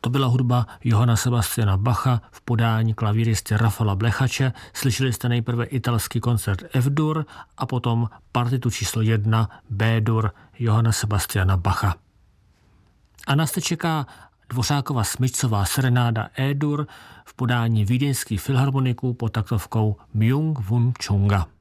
To byla hudba Johanna Sebastiana Bacha v podání klavíristy Rafala Blechače. Slyšeli jste nejprve italský koncert F-dur a potom partitu číslo 1 B-dur Johanna Sebastiana Bacha. A nás čeká Dvořákova smyčcová serenáda E-dur v podání vídeňských filharmoniků pod taktovkou Myung-Whun Chunga.